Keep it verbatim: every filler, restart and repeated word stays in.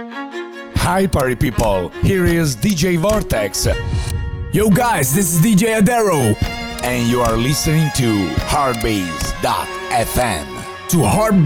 Hi party people, here is D J Vortex. Yo guys, this is D J Adero. And you are listening to Heartbeats dot F M. To Heartbeats